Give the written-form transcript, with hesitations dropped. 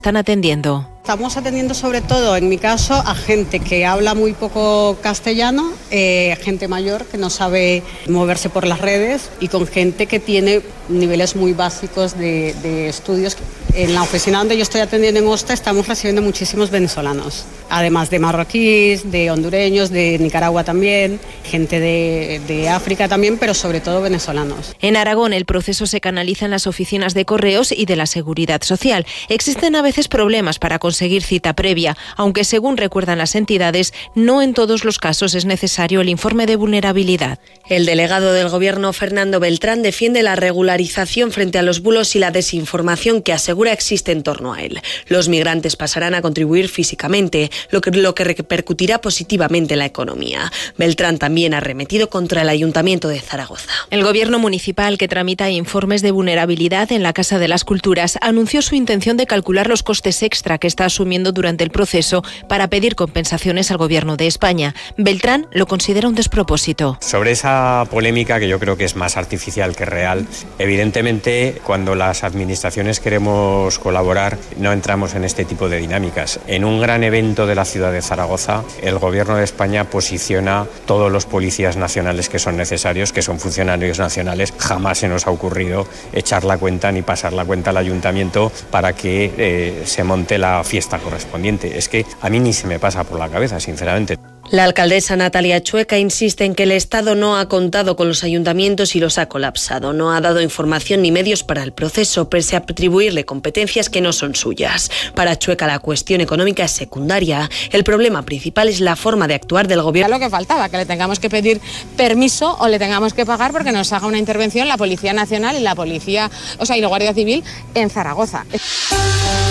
están atendiendo. Estamos atendiendo sobre todo, en mi caso, a gente que habla muy poco castellano, gente mayor que no sabe moverse por las redes y con gente que tiene niveles muy básicos de estudios. En la oficina donde yo estoy atendiendo en Osta estamos recibiendo muchísimos venezolanos, además de marroquíes, de hondureños, de Nicaragua también, gente de África también, pero sobre todo venezolanos. En Aragón el proceso se canaliza en las oficinas de correos y de la Seguridad Social. Existen a veces problemas para conseguir cita previa, aunque según recuerdan las entidades, no en todos los casos es necesario el informe de vulnerabilidad. El delegado del Gobierno, Fernando Beltrán, defiende la regularización frente a los bulos y la desinformación que asegura existe en torno a él. Los migrantes pasarán a contribuir físicamente, lo que repercutirá positivamente en la economía. Beltrán también ha arremetido contra el Ayuntamiento de Zaragoza. El Gobierno municipal, que tramita informes de vulnerabilidad en la Casa de las Culturas, anunció su intención de calcular los costes extra que está asumiendo durante el proceso para pedir compensaciones al Gobierno de España. Beltrán lo considera un despropósito. Sobre esa polémica, que yo creo que es más artificial que real, evidentemente cuando las administraciones queremos colaborar no entramos en este tipo de dinámicas. En un gran evento de la ciudad de Zaragoza, el Gobierno de España posiciona todos los policías nacionales que son necesarios, que son funcionarios nacionales. Jamás se nos ha ocurrido echar la cuenta ni pasar la cuenta al ayuntamiento para que se monte la fiesta correspondiente. Es que a mí ni se me pasa por la cabeza, sinceramente. La alcaldesa Natalia Chueca insiste en que el Estado no ha contado con los ayuntamientos y los ha colapsado. No ha dado información ni medios para el proceso, pese a atribuirle competencias que no son suyas. Para Chueca la cuestión económica es secundaria. El problema principal es la forma de actuar del gobierno. Lo que faltaba, que le tengamos que pedir permiso o le tengamos que pagar porque nos haga una intervención la Policía Nacional y la Guardia Civil en Zaragoza.